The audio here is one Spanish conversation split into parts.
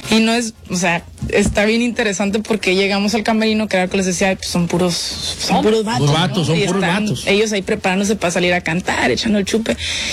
Y no es, o sea, está bien interesante porque llegamos al camerino, que era lo que les decía, pues son puros vatos. Son puros vatos. Ellos ahí preparándose para salir a cantar, echando el chupe.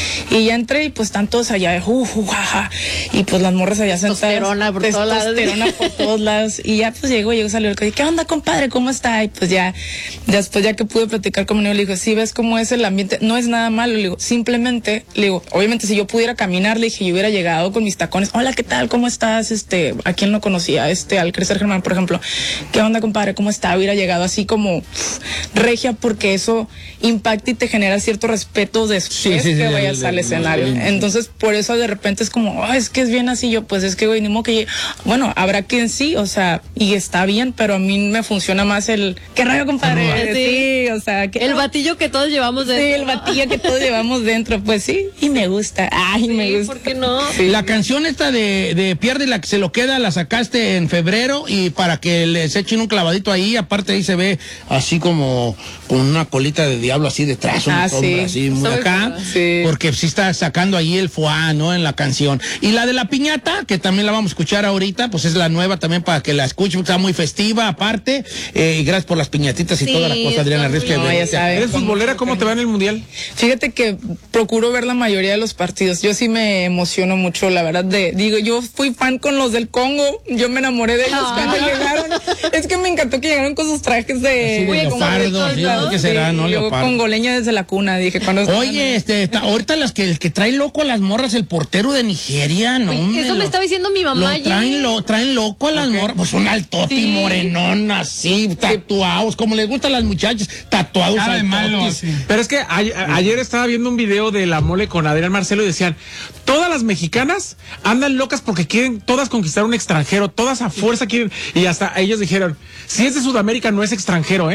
Y ya entré y pues están todos allá de jaja. Y pues las morras allá sentadas. Testosterona por todos lados. Testosterona por todos lados. Y ya pues llegó, salió el que, ¿qué onda, compadre? ¿Cómo está? Y pues ya, después ya que pude platicar con mi niño, le digo, sí, ves cómo es el ambiente, no es nada malo, le digo, simplemente, le digo, obviamente si yo pudiera caminar, le dije, yo hubiera llegado con mis tacones, hola, ¿qué tal? ¿Cómo estás? ¿A quién no conocía? Al Crecer Germán, por ejemplo, ¿qué onda, compadre? ¿Cómo está? Hubiera llegado así como regia, porque eso impacta y te genera cierto respeto después que vayas al escenario. Entonces, por eso de repente es como, es que es bien así, yo, pues es que, güey, ni modo que, bueno, habrá quien sí, o sea, y está bien, pero a mí me funciona más el, ¿qué rayo, compadre? Sí, o sea, el batillo que todos llevamos dentro. Sí, el batillo que todos llevamos dentro, pues sí, y me gusta. Ay, me gusta. ¿Por qué no? Sí. La canción esta de Pierde la que se lo queda, la sacaste en febrero, y para que les echen un clavadito ahí, aparte ahí se ve así como con una colita de diablo así detrás, una sombra así muy acá, porque sí está sacando ahí el foie, ¿no? En la canción. Y la de la piñata, que también la vamos a escuchar ahorita, pues es la nueva también para que la escuchen, está muy festiva aparte, y gracias por las piñatitas y toda la cosa, Adriana Ríos. ¿Eres futbolera? ¿Cómo te va en el Mundial? Fíjate que procuro ver la mayoría de los partidos. Yo sí me emociono mucho, la verdad. Digo, yo fui fan con los del Congo. Yo me enamoré de ellos cuando llegaron. Es que me encantó que llegaron con sus trajes de leopardo, ¿qué será, no? Yo congoleña desde la cuna, dije. Oye, ahorita el que trae loco a las morras, el portero de Nigeria, ¿no? Oye, eso me estaba diciendo mi mamá. Traen loco a las morras, pues un altote morenón así, tatuados, como les gustan a las muchachas, tatuados al malo. Pero es que ayer estaba viendo un video de La Mole con Adrián Marcelo y decían, todas las mexicanas andan locas porque quieren todas conquistar un extranjero, todas a fuerza quieren, y hasta ellos dijeron, si es de Sudamérica no es extranjero,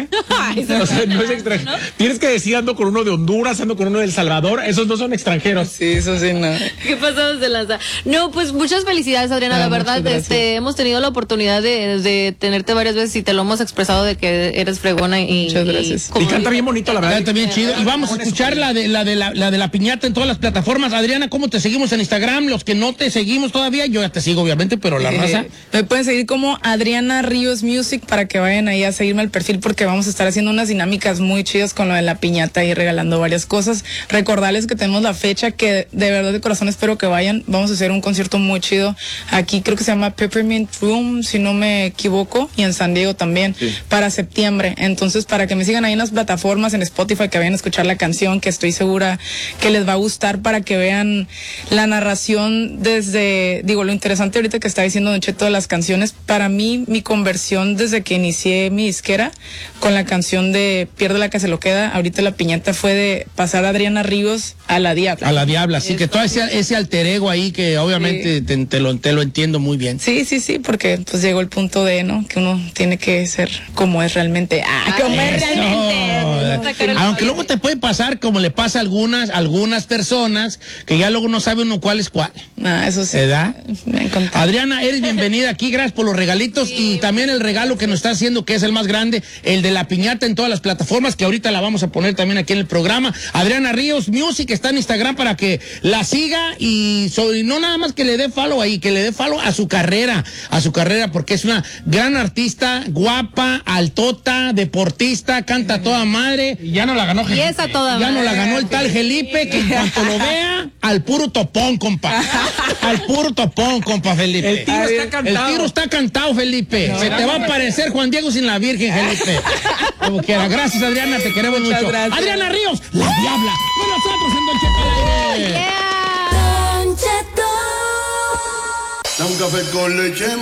o sea, no es extranjero. ¿No? Tienes que decir, ando con uno de Honduras, ando con uno de El Salvador, esos no son extranjeros. Sí, eso sí, no. ¿Qué pasados de lanza? No, pues muchas felicidades, Adriana, la verdad, hemos tenido la oportunidad de tenerte varias veces y te lo hemos expresado de que eres fregona y... Muchas gracias. Y canta bien bonito, la verdad. Canta bien chido. Y vamos a escuchar la de la piñata en todas las plataformas. Adriana, ¿cómo te seguimos en Instagram? Los que no te seguimos todavía, yo ya te sigo, obviamente, pero la raza... Me pueden seguir como Adriana Ríos Music para que vayan ahí a seguirme al perfil, porque vamos a estar haciendo unas dinámicas muy chidas con lo de la piñata y regalando varias cosas. Recordarles que tenemos la fecha, que de verdad de corazón espero que vayan. Vamos a hacer un concierto muy chido aquí, creo que se llama Peppermint Room, si no me equivoco, y en San Diego también, para septiembre. Entonces, para que me sigan ahí en las plataformas, en Spotify, que vayan a escuchar la canción, que estoy segura que les va a gustar, para que vean la narración desde, lo interesante ahorita que está diciendo Don Cheto de las canciones. Para mí, mi conversión desde que inicié mi disquera con la canción de Pierde la que se lo queda, ahorita la piñata fue de pasar a Adriana Ríos a la Diabla. A la Diabla, así que todo ese alter ego ahí que obviamente te lo entiendo muy bien. Sí, porque pues llegó el punto de, ¿no? Que uno tiene que ser como es realmente. Como es realmente. Aunque luego te puede pasar como le pasa a algunas personas, que ya luego no sabe uno cuál es cuál. Eso sí. ¿Verdad? Me encantó. Adriana, eres bienvenida aquí, gracias por los regalitos y también el regalo que nos está haciendo, que es el más grande, el de la piñata en todas las plataformas, que ahorita la vamos a poner también aquí en el programa. Adriana Ríos Music está en Instagram para que la siga y no nada más que le dé follow ahí, que le dé follow a su carrera, porque es una gran artista, guapa, altota, deportista, canta a toda madre. Y ya no la ganó Felipe. Y esa toda madre. Ya no la ganó el tal Felipe, que en cuanto lo vea, al puro topón, compa. Al puro topón, compa, Felipe. El tiro está cantado. El tiro está cantado, Felipe. No, Se te va a parecer Juan Diego sin la Virgen, Felipe. Como quiera. Gracias, Adriana, te queremos mucho. Gracias. Adriana Ríos, la Diabla. Con nosotros en Don Cheto al Aire. Don Cheto. Da un café con leche.